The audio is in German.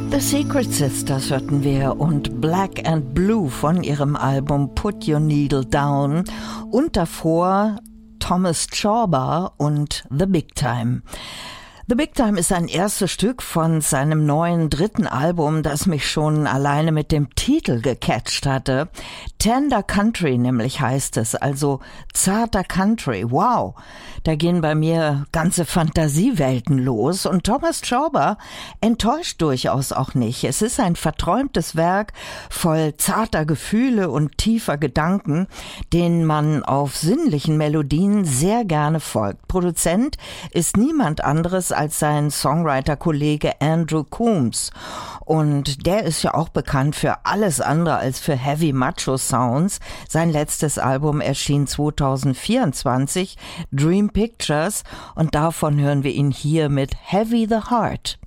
The Secret Sisters hörten wir und Black and Blue von ihrem Album Put Your Needle Down und davor Thomas Chorba und The Big Time. The Big Time ist ein erstes Stück von seinem neuen dritten Album, das mich schon alleine mit dem Titel gecatcht hatte. Tender Country nämlich heißt es, also zarter Country. Wow, da gehen bei mir ganze Fantasiewelten los und Thomas Chorba enttäuscht durchaus auch nicht. Es ist ein verträumtes Werk voll zarter Gefühle und tiefer Gedanken, denen man auf sinnlichen Melodien sehr gerne folgt. Produzent ist niemand anderes als sein Songwriter-Kollege Andrew Coombs. Und der ist ja auch bekannt für alles andere als für Heavy Macho Sounds. Sein letztes Album erschien 2024, Dream Pictures, und davon hören wir ihn hier mit Heavy the Heart.